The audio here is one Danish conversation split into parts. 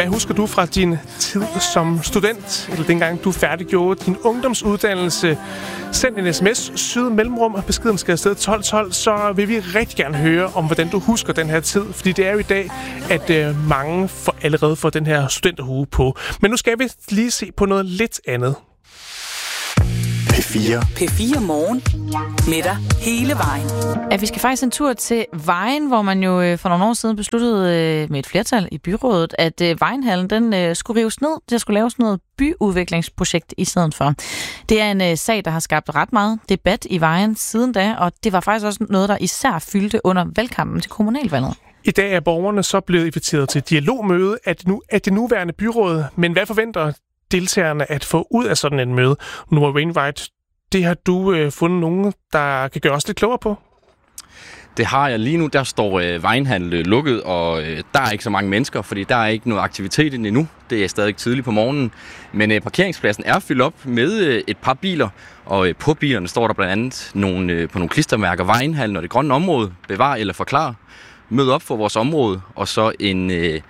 Hvad husker du fra din tid som student, eller dengang du færdiggjorde din ungdomsuddannelse? Send en sms, syd mellemrum, og beskeden skal afsted 1212, så vil vi rigtig gerne høre om, hvordan du husker den her tid. Fordi det er jo i dag, at mange allerede får den her studenterhue på. Men nu skal vi lige se på noget lidt andet. P4 Morgen. Med dig hele vejen. Ja, vi skal faktisk en tur til Vejen, hvor man jo for nogle år siden besluttede med et flertal i byrådet, at Vejenhallen den skulle rives ned. Der skulle laves noget byudviklingsprojekt i stedet for. Det er en sag, der har skabt ret meget debat i Vejen siden da, og det var faktisk også noget, der især fyldte under valgkampen til kommunalvalget. I dag er borgerne så blevet inviteret til dialogmøde af det nuværende byråd, men hvad forventer deltagerne at få ud af sådan en møde? Noah Wainwright, det har du fundet nogen, der kan gøre os lidt klogere på? Det har jeg lige nu. Der står Vejenhandel lukket, og der er ikke så mange mennesker, fordi der er ikke noget aktivitet endnu. Det er stadig tidligt på morgenen. Men parkeringspladsen er fyldt op med et par biler, og på bilerne står der blandt andet på nogle klistermærker: Vejenhandel og det grønne område, bevar eller forklar. Mød op for vores område, og så en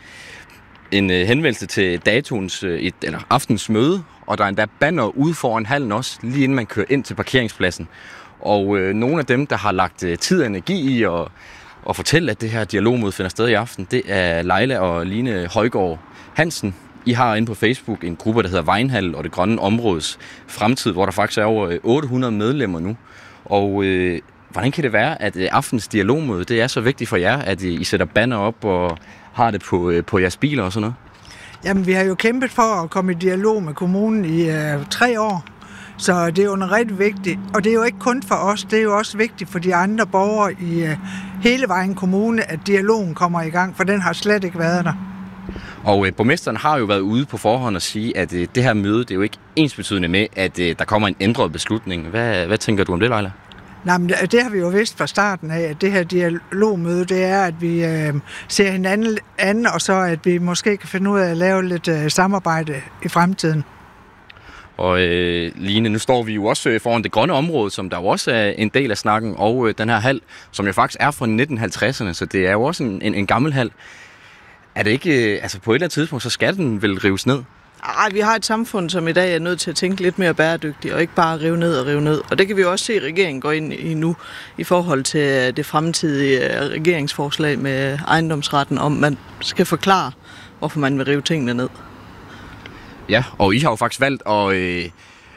henvendelse til aftens møde, og der er endda banner ude foran hallen også, lige inden man kører ind til parkeringspladsen. Og nogle af dem, der har lagt tid og energi i at fortælle, at det her dialogmøde finder sted i aften, det er Leila og Line Højgaard Hansen. I har inde på Facebook en gruppe, der hedder Vejenhandel og det grønne områdes fremtid, hvor der faktisk er over 800 medlemmer nu. Og hvordan kan det være, at aftens dialogmøde, det er så vigtigt for jer, at I sætter banner op og har det på jeres biler og sådan noget? Jamen, vi har jo kæmpet for at komme i dialog med kommunen i 3 år, så det er jo rigtig vigtigt. Og det er jo ikke kun for os, det er jo også vigtigt for de andre borgere i hele Vejen Kommune, at dialogen kommer i gang, for den har slet ikke været der. Og borgmesteren har jo været ude på forhånd og sige, at det her møde, det er jo ikke ensbetydende med, at der kommer en ændret beslutning. Hvad tænker du om det, Leila? Nej, men det har vi jo vidst fra starten af, at det her dialogmøde, det er, at vi ser hinanden an, og så at vi måske kan finde ud af at lave lidt samarbejde i fremtiden. Og Line, nu står vi jo også foran det grønne område, som der jo også er en del af snakken, og den her hal, som jo faktisk er fra 1950'erne, så det er jo også en gammel hal. Er det ikke, altså på et eller andet tidspunkt, så skal den vel rives ned? Ej, vi har et samfund, som i dag er nødt til at tænke lidt mere bæredygtigt, og ikke bare rive ned. Og det kan vi også se, at regeringen går ind i nu, i forhold til det fremtidige regeringsforslag med ejendomsretten, om man skal forklare, hvorfor man vil rive tingene ned. Ja, og I har jo faktisk valgt at...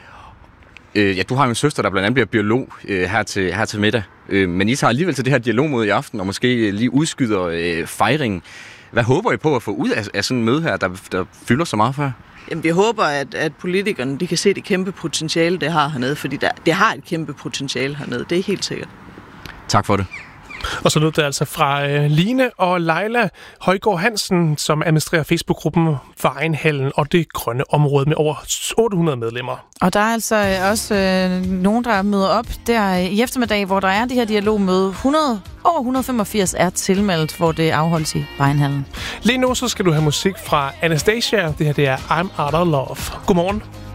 du har jo en søster, der blandt andet bliver biolog her til middag. Men I tager alligevel til det her dialogmøde i aften, og måske lige udskyder fejringen. Hvad håber I på at få ud af sådan en møde her, der fylder så meget for jer? Jamen, vi håber, at politikerne de kan se det kæmpe potentiale, det har hernede, fordi det har et kæmpe potentiale hernede, det er helt sikkert. Tak for det. Og så lød det altså fra Line og Leila Højgaard Hansen, som administrerer Facebook-gruppen Vejenhallen og det grønne område med over 800 medlemmer. Og der er altså også nogen, der møder op der i eftermiddag, hvor der er det her dialogmøde. Over 185 er tilmeldt, hvor det afholdes i Vejenhallen. Lige nu så skal du have musik fra Anastasia. Det her det er I'm Out of Love. Godmorgen.